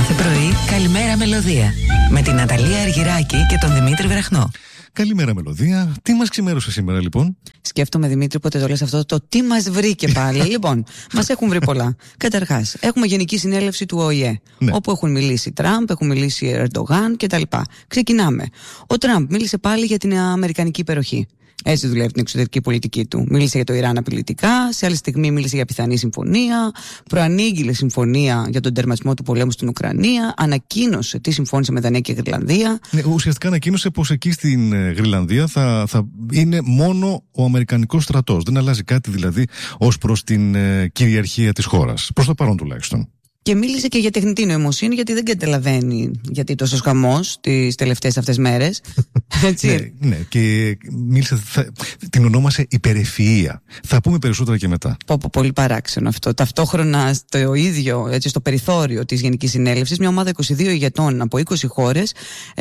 Κάθε πρωί, καλημέρα Μελωδία. Με την Ναταλία Αργυράκη και τον Δημήτρη Βραχνό. Καλημέρα Μελωδία. Τι μας ξημέρωσε σήμερα λοιπόν? Σκέφτομαι, Δημήτρη, πότε το λες αυτό το τι μας βρήκε πάλι. Λοιπόν, μας έχουν βρει πολλά. Καταρχάς, έχουμε Γενική Συνέλευση του ΟΗΕ, ναι, όπου έχουν μιλήσει Τραμπ, έχουν μιλήσει Ερντογάν κτλ. Ξεκινάμε. Ο Τραμπ μίλησε πάλι για την αμερικανική υπεροχή. Έτσι δουλεύει την εξωτερική πολιτική του. Μίλησε για το Ιράν απειλητικά, σε άλλη στιγμή μίλησε για πιθανή συμφωνία, προανήγγειλε συμφωνία για τον τερματισμό του πολέμου στην Ουκρανία, ανακοίνωσε τι συμφώνησε με Δανία και Γρυλανδία. Ναι, ουσιαστικά ανακοίνωσε πως εκεί στην Γρυλανδία θα είναι μόνο ο Αμερικανικός στρατός. Δεν αλλάζει κάτι δηλαδή ως προς την κυριαρχία της χώρας. Προς το παρόν τουλάχιστον. Και μίλησε και για τεχνητή νοημοσύνη, γιατί δεν καταλαβαίνει γιατί τόσο χαμός τις τελευταίες αυτές μέρες. Έτσι. Ναι, και μίλησε, την ονόμασε υπερευφυΐα. Θα πούμε περισσότερα και μετά. Πολύ παράξενο αυτό. Ταυτόχρονα στο ίδιο, έτσι, στο περιθώριο της Γενικής Συνέλευσης, μια ομάδα 22 ηγετών από 20 χώρες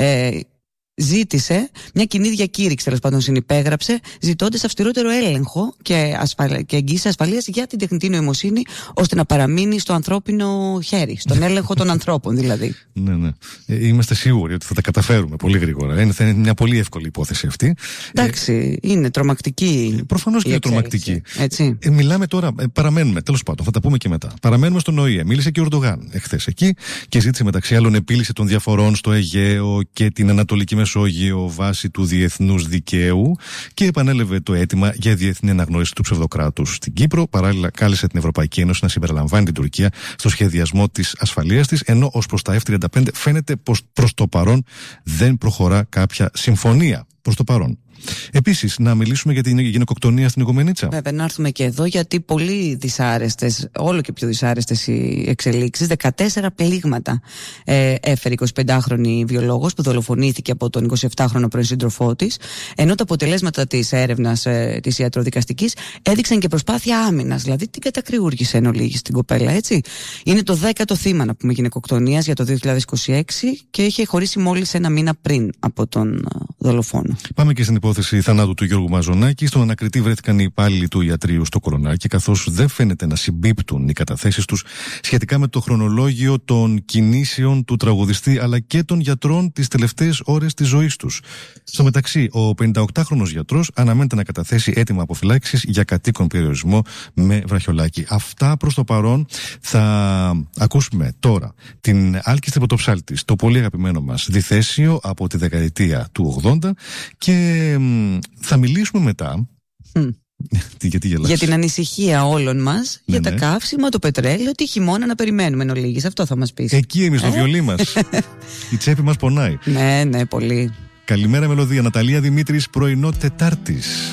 ζήτησε μια κοινή διακήρυξη, τέλος πάντων συνυπέγραψε, ζητώντας αυστηρότερο έλεγχο και εγγύηση ασφαλείας για την τεχνητή νοημοσύνη, ώστε να παραμείνει στο ανθρώπινο χέρι, στον έλεγχο των ανθρώπων δηλαδή. Ναι. Είμαστε σίγουροι ότι θα τα καταφέρουμε πολύ γρήγορα. Θα είναι μια πολύ εύκολη υπόθεση αυτή. Εντάξει, είναι τρομακτική. Προφανώς και είναι τρομακτική. Έτσι. Μιλάμε τώρα, παραμένουμε, τέλος πάντων, θα τα πούμε και μετά. Παραμένουμε στον ΟΗΕ. Μίλησε και ο Ερντογάν εχθές εκεί και ζήτησε μεταξύ άλλων επίλυση των διαφορών στο Αιγαίο και την Ανατολική Μεσόγειο βάσει του διεθνούς δικαίου και επανέλαβε το αίτημα για διεθνή αναγνώριση του ψευδοκράτους στην Κύπρο. Παράλληλα, κάλεσε την Ευρωπαϊκή Ένωση να συμπεριλαμβάνει την Τουρκία στο σχεδιασμό της ασφαλείας της, ενώ ως προς τα F-35 φαίνεται πως προς το παρόν δεν προχωρά κάποια συμφωνία. Προς το παρόν. Επίσης, να μιλήσουμε για την γυναικοκτονία στην Ιγουμενίτσα. Βέβαια, να έρθουμε και εδώ, γιατί πολύ δυσάρεστες, όλο και πιο δυσάρεστες οι εξελίξεις. 14 πλήγματα έφερε η 25χρονη βιολόγος που δολοφονήθηκε από τον 27χρονο πρώην σύντροφό της, ενώ τα αποτελέσματα της έρευνας της ιατροδικαστικής έδειξαν και προσπάθεια άμυνας. Δηλαδή, την κατακριούργησε εν ολίγης την κοπέλα, έτσι. Είναι το 10ο θύμα, να πούμε, γυναικοκτονίας για το 2026 και είχε χωρίσει μόλις ένα μήνα πριν από τον δολοφόνο. Πάμε και στην υπόθεση θανάτου του Γιώργου Μαζονάκη. Στον ανακριτή βρέθηκαν οι υπάλληλοι του ιατρείου στο Κορονάκι, καθώς δεν φαίνεται να συμπίπτουν οι καταθέσεις τους σχετικά με το χρονολόγιο των κινήσεων του τραγουδιστή αλλά και των γιατρών τις τελευταίες ώρες της ζωής τους. Στο μεταξύ, ο 58χρονος γιατρός αναμένεται να καταθέσει αίτημα αποφυλάξης για κατοίκον περιορισμό με βραχιολάκι. Αυτά προς το παρόν. Θα ακούσουμε τώρα την Άλκη Πρωτοψάλτης, το πολύ αγαπημένο μας διθέσιο από τη δεκαετία του 80, και θα μιλήσουμε μετά για την ανησυχία όλων μας, για τα καύσιμα, το πετρέλαιο, τη χειμώνα να περιμένουμε εν ολίγης. Αυτό θα μας πεις. Εκεί εμείς το βιολί μας. Η τσέπη μας πονάει. Ναι, πολύ. Καλημέρα Μελωδία. Ναταλία Δημήτρης, πρωινό Τετάρτης.